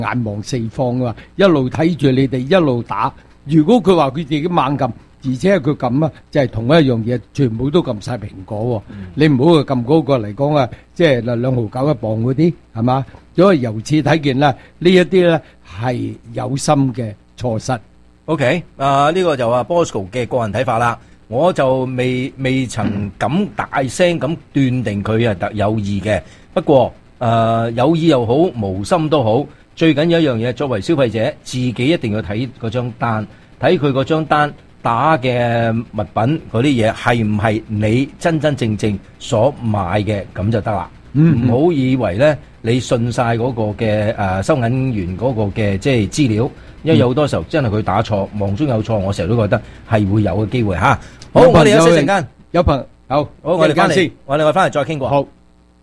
眼望四方噶嘛，一路睇住你哋一路打。如果佢話佢自己猛撳，而且佢撳啊，就係同一樣嘢，全部都撳晒蘋果喎。你唔好去撳嗰個嚟講啊，即係2.9一磅嗰啲，係嘛？所以由此睇見啦，呢一啲咧係有心嘅錯失。 OK，呢個就話 Bosco 嘅個人睇法啦。我就未曾敢大聲咁斷定佢係特有意嘅。不過有意又好，無心都好，最緊要一樣嘢，作為消費者，自己一定要睇嗰張單，睇佢嗰張單打嘅物品嗰啲嘢係唔係你真真正正所買嘅，咁就得啦。唔好以為咧你信晒嗰個嘅收銀員嗰個嘅即係資料，因為有好多時候真係佢打錯，忙中有錯，我成日都覺得係會有嘅機會嚇。好，我哋休息陣間， 有朋友好， 我哋翻嚟，我哋翻嚟再傾過。 好。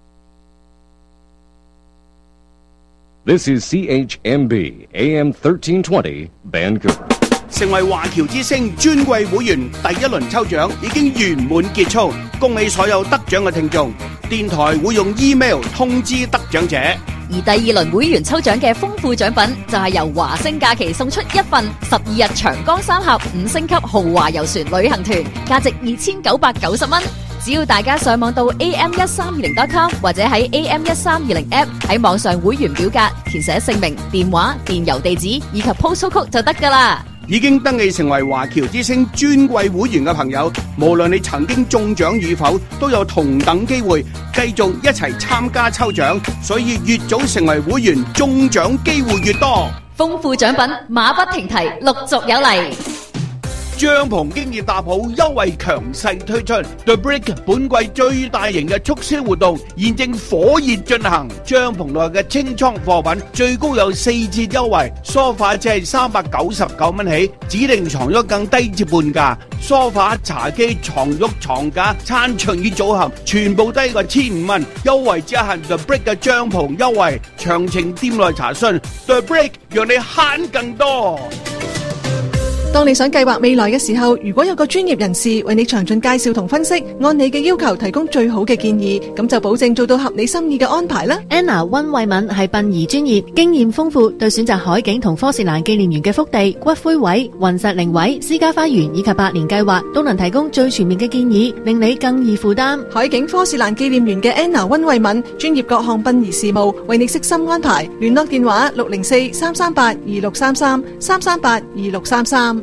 This is CHMB AM 1320 Vancouver。 成為華僑之星尊貴會員第一輪抽獎已經圓滿結束，恭喜所有得獎嘅聽眾。電台會用 email 通知得獎者。 而第二輪會員抽獎嘅豐富獎品就係由華星假期送出一份12日長江三峽5星級豪華遊船旅行團，價值2990蚊。只要大家上網到 am1320.com 或者喺 am1320 app 喺網上會員表格填寫姓名、電話、電郵地址以及 postal code 就得㗎啦。 已經登記成為華僑之星尊貴會員嘅朋友，無論你曾經中獎與否，都有同等機會繼續一齊參加抽獎，所以越早成為會員，中獎機會越多。 豐富獎品馬不停蹄，陸續有嚟。 帳篷經驗搭鋪優惠強勢推出 The Brick 本季最大型嘅促銷活動現正火熱進行，帳篷內嘅清倉貨品最高有4折優惠，梳化只係399蚊起，指定床褥更低至半價，梳化、茶几、床褥、床架、餐桌椅組合全部低過1500蚊，優惠只限 The Brick 嘅帳篷優惠，詳情店內查詢。The Brick 讓你慳更多。 當你想計劃未來嘅時候，如果有個專業人士為你詳盡介紹同分析，按你嘅要求提供最好嘅建議，咁就保證做到合你心意嘅安排啦。 Anna 溫慧敏係殯儀專業，經驗豐富，對選擇海景同科士蘭紀念園嘅福地、骨灰位、雲石靈位、私家花園以及百年計劃，都能提供最全面嘅建議，令你更易負擔。 海景科士蘭紀念園嘅 Anna 溫慧敏，專業各項殯儀事務，為你悉心安排。聯絡電話604-338-2633 338-2633。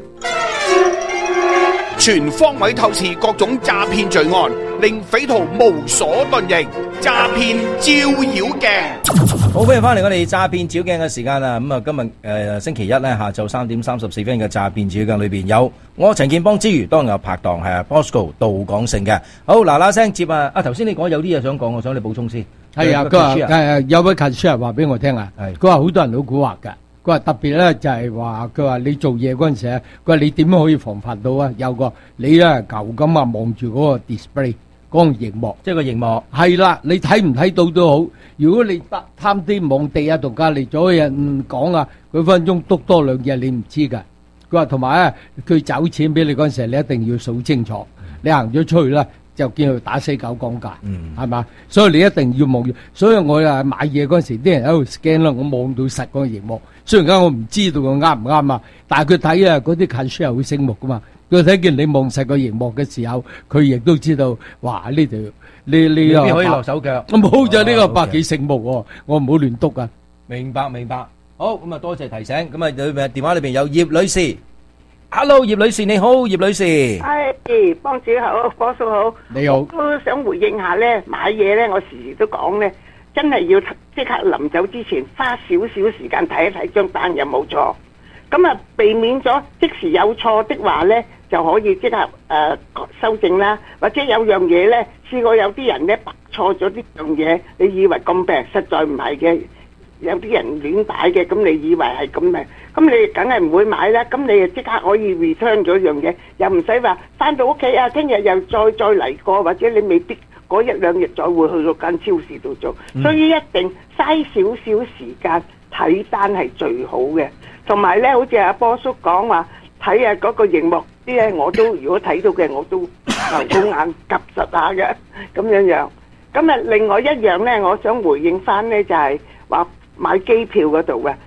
全方位透視各種詐騙罪案，令匪徒無所遁形。詐騙照妖鏡， 好，歡迎翻嚟我哋詐騙照鏡嘅時間啦。咁啊，今日星期一咧下晝3點34分嘅詐騙照鏡裏邊有我陳建邦之餘，當然有拍檔係Bosco 杜廣勝嘅。好，嗱聲接啊！頭先你講有啲嘢想講，我想你補充先。 係啊，佢話有位 cashier 話俾我聽啊，佢話好多人好蠱惑㗎。佢話特別咧就係話，佢話你做嘢嗰陣時咧，佢話你點樣可以防範到啊？有個你咧舊咁啊望住嗰個 display 嗰個熒幕， 即係個熒幕係啦，你睇唔睇到都好。如果你貪啲望地啊同隔離咗嘅人講啊，佢分鐘篤多兩嘢你唔知㗎。佢話同埋咧，佢找錢俾你嗰陣時，你一定要數清楚。你行咗出去啦，就見佢打死狗講價，係嘛？所以你一定要望住。所以我啊買嘢嗰陣時，啲人喺度 scan 啦，我望到實嗰個熒幕。雖然而家我唔知道佢啱唔啱啊，但係佢睇啊嗰啲 cashier 好醒目噶嘛。佢睇見你望實個熒幕嘅時候，佢亦都知道，哇！呢條呢個可以落手腳。 冇咗呢個百幾醒目喎，我唔好亂篤啊。 明白。好，咁啊多謝提醒。咁啊電話裏邊有葉女士。Hello， 葉女士你好，葉女士。 係，幫主好，波叔好。 你好。 都想回應下咧，買嘢咧，我時時都講咧，真係要即刻臨走之前花少少時間睇一睇張單有冇錯。咁啊，避免咗即時有錯的話咧，就可以即刻修正啦。或者有樣嘢咧，試過有啲人咧白錯咗呢樣嘢，你以為咁平，實在唔係嘅。有啲人亂擺嘅，咁你以為係咁咪，咁你梗係唔會買啦。咁你就即刻可以 return 咗樣嘢，又唔使話翻到屋企啊，聽日又再嚟過，或者你未必嗰一兩日再會去到間超市度做。所以一定嘥少少時間睇單係最好嘅。同埋咧，好似阿波叔講話睇下嗰個熒幕啲咧，我都如果睇到嘅，我都流公眼及實下嘅咁樣樣。咁啊，另外一樣咧，我想回應翻咧就係話買機票嗰度嘅，